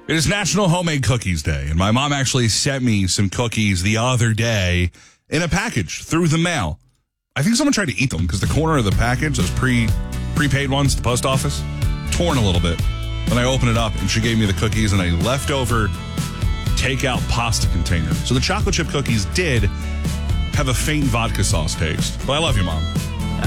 It is National Homemade Cookies Day, and my mom actually sent me some cookies the other day in a package through the mail. I think someone tried to eat them because the corner of the package, those prepaid ones, the post office, torn a little bit. Then I opened it up, and she gave me the cookies in a leftover takeout pasta container. So the chocolate chip cookies did have a faint vodka sauce taste. But I love you, Mom.